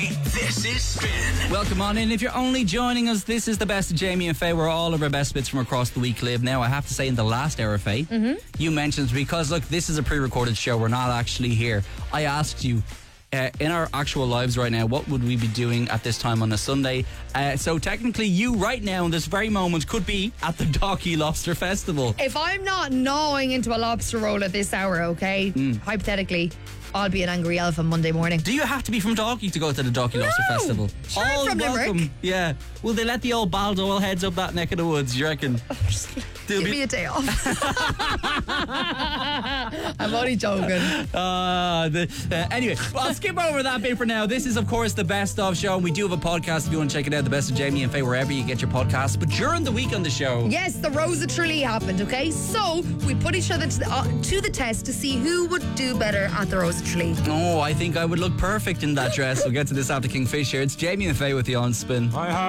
This is Spin. Welcome on in. If you're only joining us, this is the best of Jamie and Faye, where all of our best bits from across the week live. Now, I have to say, in the last hour, Faye, you mentioned, because look, this is a pre-recorded show, we're not actually here. I asked you, in our actual lives right now, what would we be doing at this time on a Sunday? So technically, you right now in this very moment could be at the Docky Lobster Festival. If I'm not gnawing into a lobster roll at this hour, okay, hypothetically, I'll be an angry elf on Monday morning. Do you have to be from Docky to go to the Docky Lobster Festival? Sure, I'm from Limerick. Yeah. Will they let the old Baldo heads up that neck of the woods, you reckon? Give me a day off. I'm only joking. Anyway, I'll skip over that bit for now. This is, of course, the Best Of show, and we do have a podcast if you want to check it out, The Best of Jamie and Faye, wherever you get your podcasts. But during the week on the show... Yes, the Rose of Tralee happened, okay? So, we put each other to the test to see who would do better at the Rose of Tralee. Oh, I think I would look perfect in that dress. We'll get to this after Kingfisher. It's Jamie and Faye with you on Spin. Hi.